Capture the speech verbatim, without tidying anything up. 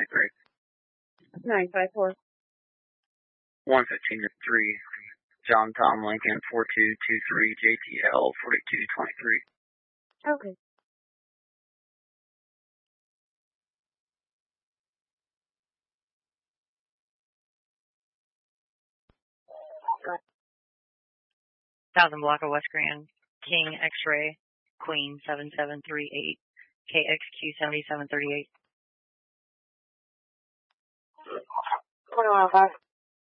three. nine five four. one fifteen to three. John Tom Lincoln, four two two three, J T L, forty-two twenty-three. Okay. Thousand block of West Grand, King X-Ray, Queen seven seven three eight, K X Q seventy-seven thirty-eight. twenty-one oh five.